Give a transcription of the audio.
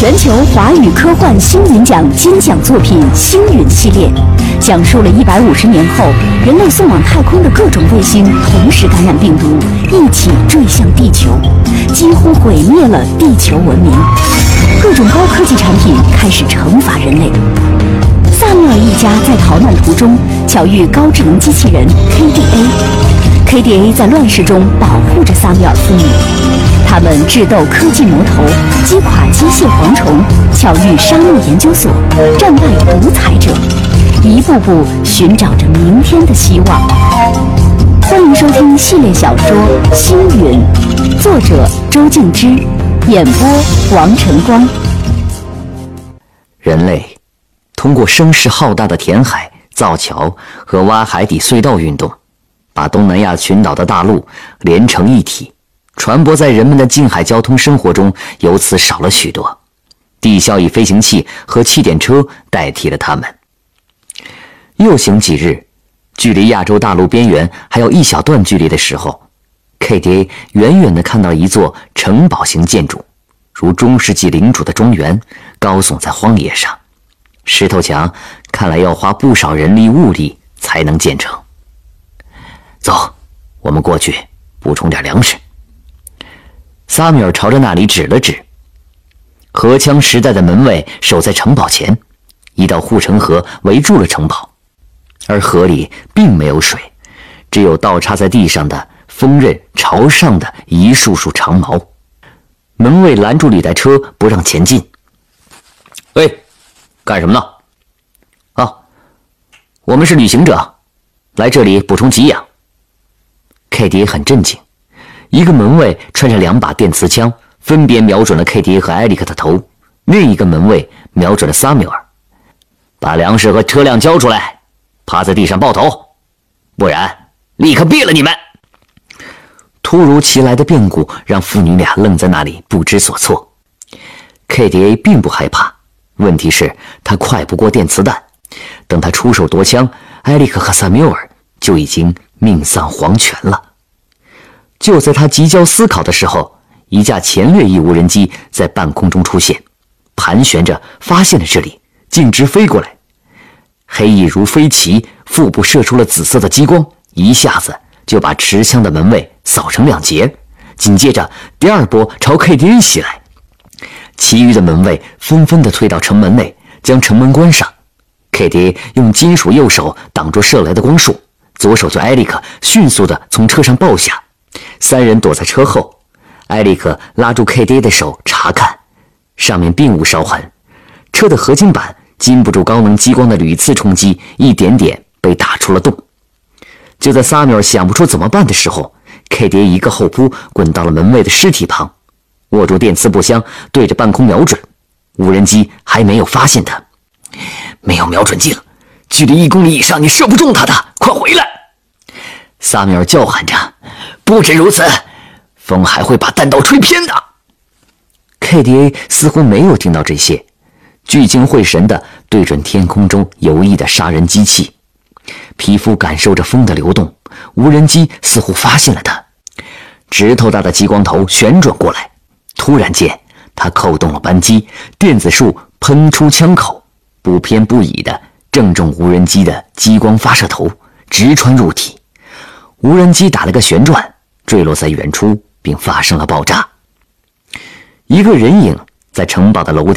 全球华语科幻星云奖金奖作品《星云》系列，讲述了150年后人类送往太空的各种卫星同时感染病毒，一起坠向地球，几乎毁灭了地球文明。各种高科技产品开始惩罚人类。萨缪尔一家在逃难途中巧遇高智能机器人 KDA。KDA 在乱世中保护着萨缪尔父女，他们智斗科技魔头，击垮机械蝗虫，巧遇沙漠研究所，战败独裁者，一步步寻找着明天的希望。欢迎收听系列小说《星云》，作者周静之，演播王晨光。 人类通过声势浩大的填海、造桥和挖海底隧道运动，把东南亚群岛的大陆连成一体，船舶在人们的近海交通生活中由此少了许多。地效益飞行器和气垫车代替了它们。又行几日，距离亚洲大陆边缘还有一小段距离的时候， KDA 远远地看到一座城堡型建筑，如中世纪领主的庄园，高耸在荒野上。石头墙看来要花不少人力物力才能建成。走，我们过去补充点粮食。萨米尔朝着那里指了指。荷枪时代的门卫守在城堡前，一道护城河围住了城堡，而河里并没有水，只有倒插在地上的锋刃朝上的一束束长矛。门卫拦住履带车不让前进。喂，干什么呢？我们是旅行者，来这里补充给养。KDA 很震惊，一个门卫穿着2把电磁枪，分别瞄准了 KDA 和艾利克的头，另一个门卫瞄准了萨缪尔。把粮食和车辆交出来，趴在地上抱头，不然立刻毙了你们。突如其来的变故让父女俩愣在那里不知所措。KDA 并不害怕，问题是他快不过电磁弹，等他出手夺枪，艾利克和萨缪尔就已经命丧黄泉了。就在他急焦思考的时候，一架前掠翼无人机在半空中出现，盘旋着发现了这里，径直飞过来。黑翼如飞旗，腹部射出了紫色的激光，一下子就把持枪的门卫扫成2截。紧接着第2波朝 KDA 袭来，其余的门卫纷纷地退到城门内，将城门关上。KDA 用金属右手挡住射来的光束，左手将艾利克迅速地从车上抱下。3人躲在车后，艾利克拉住 KDA 的手查看，上面并无烧痕，车的合金板经不住高能激光的屡次冲击，一点点被打出了洞。就在萨缪尔想不出怎么办的时候， KDA 一个后扑滚到了门卫的尸体旁，握住电磁步枪对着半空瞄准。无人机还没有发现他。没有瞄准镜，距离1公里以上你射不中他的，快回来！萨缪尔叫喊着。不止如此，风还会把弹道吹偏的。KDA 似乎没有听到这些，聚精会神地对准天空中游弋的杀人机器，皮肤感受着风的流动。无人机似乎发现了他，指头大的激光头旋转过来，突然间他扣动了扳机，电子束喷出枪口，不偏不倚地正中无人机的激光发射头，直穿入体。无人机打了个旋转，坠落在远处，并发生了爆炸。一个人影在城堡的楼